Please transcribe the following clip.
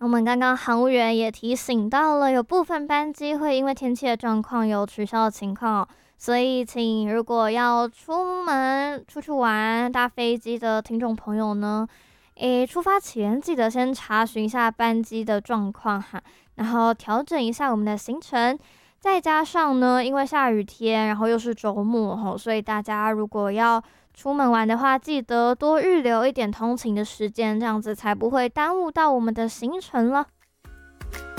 我们刚刚航务员也提醒到了，有部分班机会因为天气的状况有取消的情况哦，所以请如果要出门出去玩搭飞机的听众朋友呢，出发前记得先查询一下班机的状况哈，然后调整一下我们的行程。再加上呢，因为下雨天，然后又是周末吼，所以大家如果要出门玩的话，记得多预留一点通勤的时间，这样子才不会耽误到我们的行程了。